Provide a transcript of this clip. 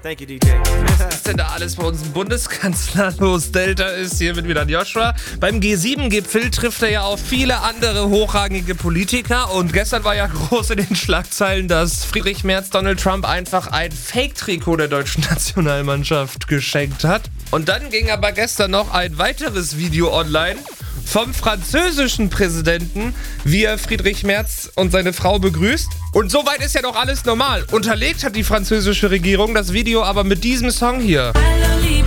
Thank you, DJ. Was ist denn da alles bei uns im Bundeskanzler los? Delta ist hier mit wieder Joshua. Beim G7-Gipfel trifft er ja auf viele andere hochrangige Politiker. Und gestern war ja groß in den Schlagzeilen, dass Friedrich Merz Donald Trump einfach ein Fake-Trikot der deutschen Nationalmannschaft geschenkt hat. Und dann ging aber gestern noch ein weiteres Video online vom französischen Präsidenten, wie er Friedrich Merz und seine Frau begrüßt. Und soweit ist ja doch alles normal. Unterlegt hat die französische Regierung das Video aber mit diesem Song hier.